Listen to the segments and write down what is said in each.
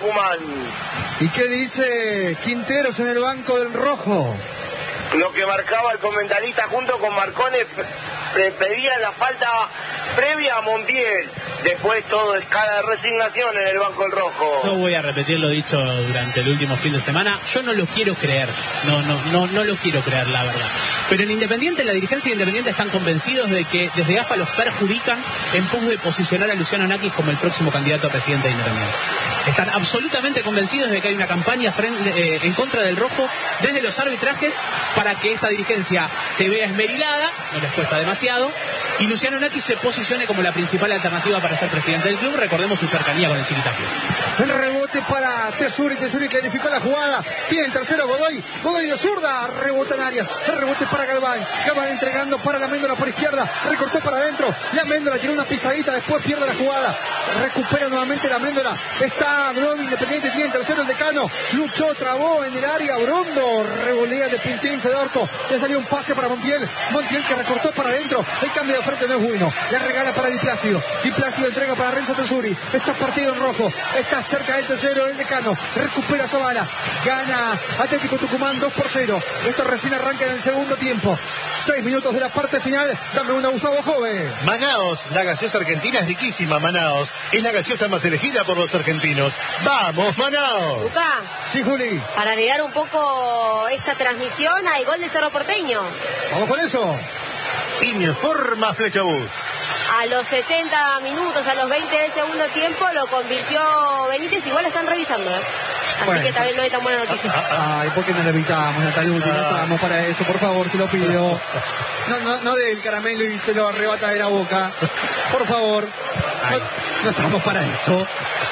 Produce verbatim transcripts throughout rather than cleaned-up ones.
Tucumán. ¿Y qué dice Quinteros en el banco del rojo? Lo que marcaba el comentarista junto con Marcones, pedía la falta previa a Montiel. Después todo escala de resignación en el banco del rojo. Yo voy a repetir lo dicho durante el último fin de semana. Yo no lo quiero creer. No, no, no, no lo quiero creer, la verdad. Pero en Independiente, la dirigencia de Independiente están convencidos de que desde AFA los perjudican en pos de posicionar a Luciano Nakis como el próximo candidato a presidente de Independiente. Están absolutamente convencidos de que hay una campaña frente, eh, en contra del rojo desde los arbitrajes para que esta dirigencia se vea esmerilada, no les cuesta demasiado, y Luciano Nakis se posicione como la principal alternativa para ser presidente del club. Recordemos su cercanía con el Chiquitapio. El rebote para Tesuri, Tesuri clarificó la jugada, tiene el tercero Godoy, Godoy de zurda, rebota en Arias, el rebote para Galván, Galván entregando para la Méndola por izquierda, recortó para adentro, la Méndola tiró una pisadita, después pierde la jugada, recupera nuevamente la Méndola, está Groby, Independiente tiene el tercero el Decano, luchó, trabó en el área, Brondo, revolea de Pintín, Fedorco, le salió un pase para Montiel, Montiel que recortó para adentro, el cambio de frente no es bueno, la regala para Di Plácido, Di Plácido entrega para Renzo Tesuri, está partido en rojo, está cerca del tercero el Decano, recupera Zavala, gana Atlético Tucumán dos por cero, esto recién arranca en el segundo tiempo, seis minutos de la parte final, dame una Gustavo Jove. Manaos, la gaseosa argentina es riquísima. Manaos es la gaseosa más elegida por los argentinos. ¡Vamos, Manaos! Lucá, Sí, Juli. para agregar un poco esta transmisión, hay gol de Cerro Porteño. Vamos con eso. Informa Flechabús. A los setenta minutos, a los veinte del segundo tiempo, lo convirtió Benítez. Igual lo están revisando, ¿eh? Así Bueno. que también no es tan buena noticia. Ay, ¿por qué no le evitamos, Nataluti? No estamos para eso, por favor, se lo pido. No, no, no dé el caramelo y se lo arrebata de la boca. Por favor. No, no estamos para eso.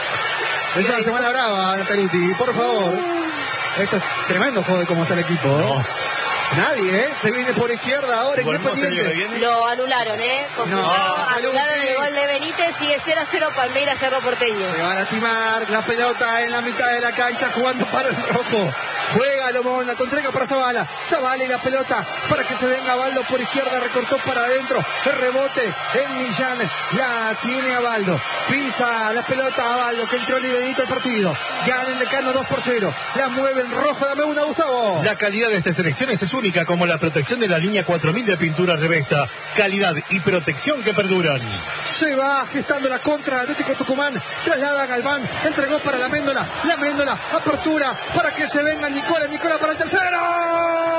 Es una semana brava, Nataluti, por favor. Esto es tremendo, joder, cómo está el equipo. No. Nadie, ¿eh? Se viene por izquierda ahora, Volvemos a Independiente. Lo anularon, ¿eh? Confirmado, No, anularon Maluti. el gol de Benítez y es cero a cero Palmeiras Cerro Porteño. Se va a lastimar la pelota en la mitad de la cancha jugando para el rojo. Juega Lomona, entrega para Zavala. Zavala y la pelota para que se venga Baldo por izquierda, recortó para adentro. El rebote en Millán, la tiene a Baldo. Pisa la pelota a Baldo, que entró liberadito el partido. Gana el Decano dos por cero. La mueve en rojo, dame una, Gustavo. La calidad de estas elecciones es única, como la protección de la línea cuatro mil de pintura Revesta. Calidad y protección que perduran. Se va gestando la contra Atlético Tucumán. Traslada a Galván, entregó para la Méndola. La Méndola, apertura para que se venga Nicola, Nicola para el tercero.